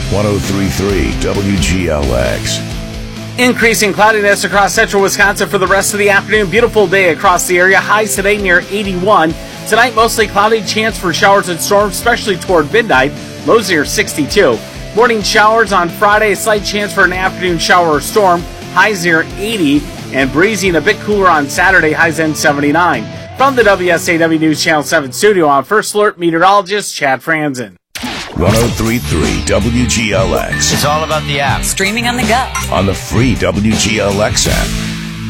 103.3 WGLX. Increasing cloudiness across central Wisconsin for the rest of the afternoon. Beautiful day across the area. Highs today near 81. Tonight, mostly cloudy. Chance for showers and storms, especially toward midnight. Lows near 62. Morning showers on Friday. A slight chance for an afternoon shower or storm. Highs near 80. And breezy and a bit cooler on Saturday. Highs end 79. From the WSAW News Channel 7 studio, on First Alert meteorologist Chad Franzen. 103.3 WGLX. It's all about the app. Streaming on the go. On the free WGLX app.